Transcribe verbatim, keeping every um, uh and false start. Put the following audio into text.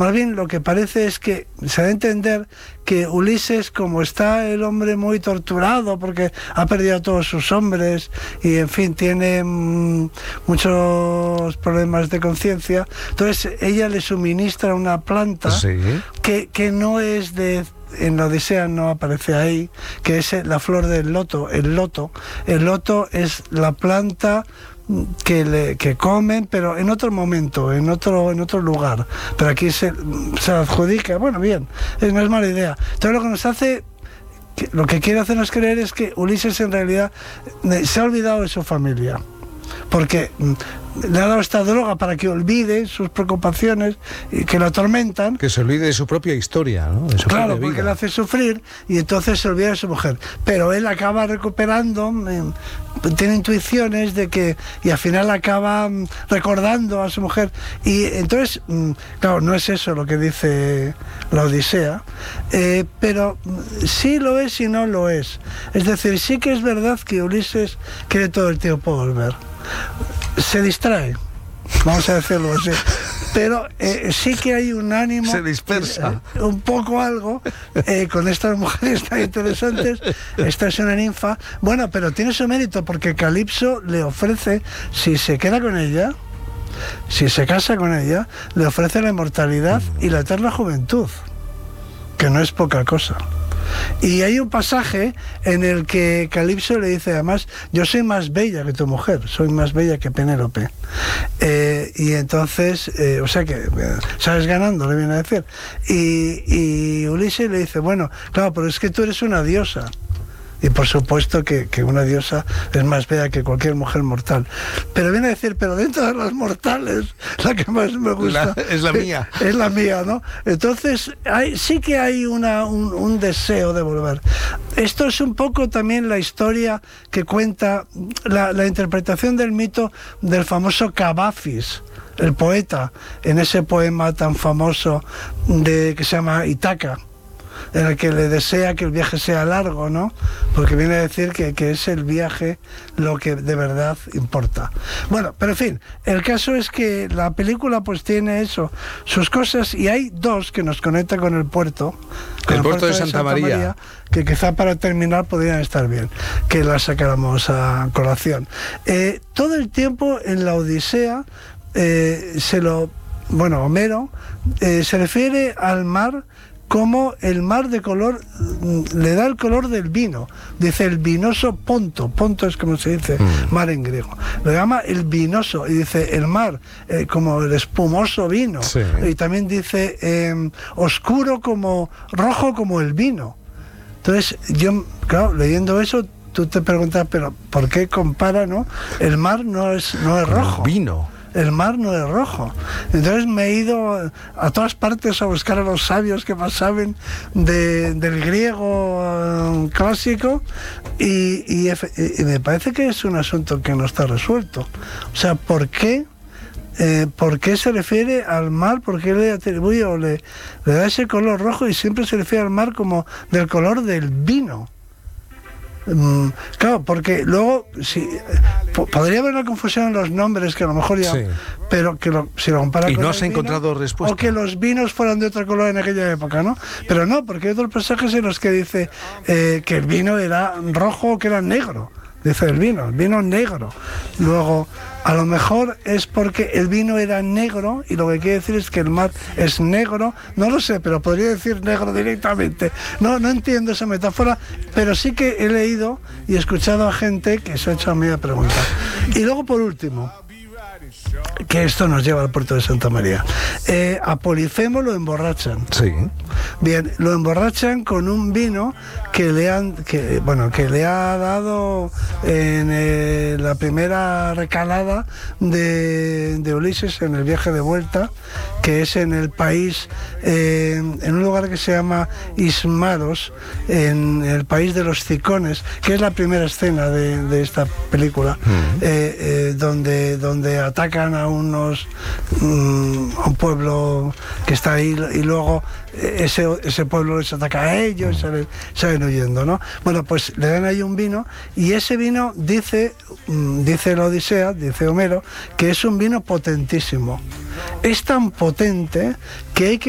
Más bien lo que parece es que se da a entender que Ulises, como está el hombre muy torturado porque ha perdido a todos sus hombres y en fin tiene mmm, muchos problemas de conciencia, entonces ella le suministra una planta sí. que, que no es de... En la Odisea no aparece ahí, que es la flor del loto, el loto. El loto es la planta que, le, que comen, pero en otro momento, en otro, en otro lugar. Pero aquí se, se adjudica, bueno, bien, es, no es mala idea. Entonces lo que nos hace, que, lo que quiere hacernos creer es que Ulises en realidad se ha olvidado de su familia. Porque le ha dado esta droga para que olvide sus preocupaciones y que lo atormentan. Que se olvide de su propia historia, ¿no? De su claro, propia porque vida. le hace sufrir y entonces se olvida de su mujer. Pero él acaba recuperando, eh, tiene intuiciones de que, y al final acaba mm, recordando a su mujer. Y entonces, mm, claro, no es eso lo que dice la Odisea, eh, pero mm, sí lo es y no lo es. Es decir, sí que es verdad que Ulises quiere todo el tiempo volver. Se distrae, vamos a decirlo así, pero eh, sí que hay un ánimo, se dispersa eh, un poco algo eh, con estas mujeres tan interesantes. Esta es una ninfa, bueno, pero tiene su mérito porque Calipso le ofrece, si se queda con ella, si se casa con ella, le ofrece la inmortalidad y la eterna juventud, que no es poca cosa. Y hay un pasaje en el que Calipso le dice, además, yo soy más bella que tu mujer, soy más bella que Penélope. Eh, y entonces, eh, o sea que, eh, sales ganando, le viene a decir. Y, y Ulises le dice, bueno, claro, pero es que tú eres una diosa. Y por supuesto que, que una diosa es más bella que cualquier mujer mortal. Pero viene a decir, pero dentro de las mortales, la que más me gusta... La, es la mía. Es, es la mía, ¿no? Entonces, hay, sí que hay una, un, un deseo de volver. Esto es un poco también la historia que cuenta, la, la interpretación del mito del famoso Cavafis, el poeta, en ese poema tan famoso de, que se llama Ítaca, en el que le desea que el viaje sea largo, ¿no? Porque viene a decir que, que es el viaje lo que de verdad importa. Bueno, pero en fin, el caso es que la película pues tiene eso, sus cosas, y hay dos que nos conectan con el puerto, con el, el puerto, puerto de Santa, Santa María. María, que quizá para terminar podrían estar bien, que la sacáramos a colación. Eh, todo el tiempo en la Odisea eh, se lo... Bueno, Homero eh, se refiere al mar como el mar de color, le da el color del vino. Dice el vinoso Ponto, Ponto es como se dice, mm. mar en griego. Lo llama el vinoso, y dice el mar, eh, como el espumoso vino. Sí. Y también dice eh, oscuro como, rojo como el vino. Entonces, yo, claro, leyendo eso, tú te preguntas, pero ¿por qué compara, no? El mar no es, no es rojo. El vino. El mar no es rojo. Entonces me he ido a todas partes a buscar a los sabios que más saben de, del griego uh, clásico y, y, y me parece que es un asunto que no está resuelto. O sea, ¿por qué? Eh, ¿Por qué se refiere al mar? ¿Por qué le atribuye o le, le da ese color rojo y siempre se refiere al mar como del color del vino? Mm, claro, porque luego si, po podría haber una confusión en los nombres que a lo mejor ya, sí. pero que lo, si lo comparan y con no el se ha vino, encontrado respuesta, o que los vinos fueran de otro color en aquella época, ¿no? Pero no, porque hay otros pasajes en los que dice eh, que el vino era rojo o que era negro. Dice el vino, el vino negro. Luego, a lo mejor es porque el vino era negro y lo que quiere decir es que el mar es negro. No lo sé, pero podría decir negro directamente. No, no entiendo esa metáfora, pero sí que he leído y escuchado a gente que se ha hecho a mí a preguntar. Y luego, por último, que esto nos lleva al puerto de Santa María. Eh, a Polifemo lo emborrachan. Sí. Bien, lo emborrachan con un vino que le han, que, bueno, que le ha dado en eh, la primera recalada de, de Ulises en el viaje de vuelta, que es en el país, eh, en un lugar que se llama Ismaros, en el país de los Cicones, que es la primera escena de, de esta película, mm. eh, eh, donde, donde atacan a unos um, a un pueblo que está ahí y luego ese, ese pueblo les ataca a ellos y salen, salen huyendo, ¿no? Bueno, pues le dan ahí un vino y ese vino dice, um, dice la Odisea, dice Homero, que es un vino potentísimo. Es tan potente que hay que